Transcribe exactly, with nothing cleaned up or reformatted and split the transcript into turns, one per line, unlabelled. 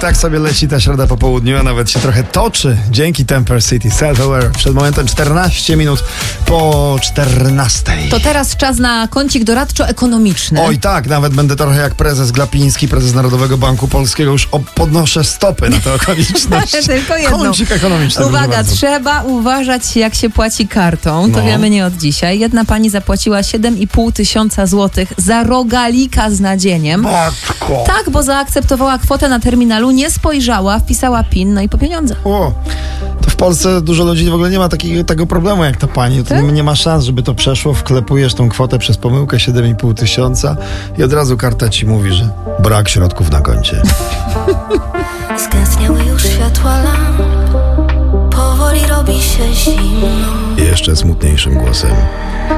tak sobie leci ta środa po południu, a nawet się trochę toczy dzięki Temper City Self-Aware. Przed momentem czternaście minut po czternastej.
To teraz czas na kącik doradczo-ekonomiczny.
Oj tak, nawet będę trochę jak prezes Glapiński, prezes Narodowego Banku Polskiego. Już o, podnoszę stopy na tę okoliczność.
Tylko jedną.
Kącik ekonomiczny.
Uwaga, trzeba uważać, jak się płaci kartą. To
No.
wiemy nie od dzisiaj. Jedna pani zapłaciła siedem i pół tysiąca złotych za rogalika z nadzieniem.
Matko.
Tak, bo zaakceptowała kwotę na terminalu, nie spojrzała, wpisała PIN, no i po pieniądze.
O, to w Polsce dużo ludzi w ogóle nie ma takiego, tego problemu jak ta pani. To
Tak?
nie, nie ma szans, żeby to przeszło. Wklepujesz tą kwotę przez pomyłkę siedem i pół tysiąca i od razu karta ci mówi, że brak środków na koncie.
Zgęstniały już światła lamp, powoli robi się zimno.
I jeszcze smutniejszym głosem.